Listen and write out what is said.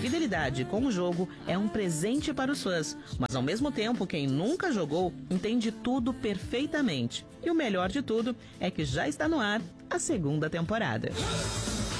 fidelidade com o jogo é um presente para os fãs, mas ao mesmo tempo quem nunca jogou entende tudo perfeitamente. E o melhor de tudo é que já está no ar a segunda temporada.